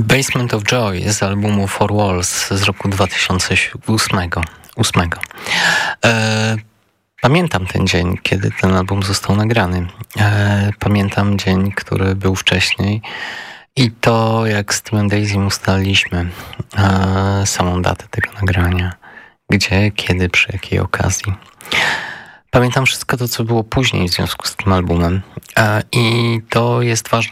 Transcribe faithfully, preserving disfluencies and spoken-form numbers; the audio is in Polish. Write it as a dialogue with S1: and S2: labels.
S1: Basement of Joy z albumu Four Walls z roku dwa tysiące ósmego. E, pamiętam ten dzień, kiedy ten album został nagrany. E, pamiętam dzień, który był wcześniej i to, jak z Timem Daisy ustaliliśmy e, samą datę tego nagrania. Gdzie, kiedy, przy jakiej okazji. Pamiętam wszystko to, co było później w związku z tym albumem. E, I to jest ważne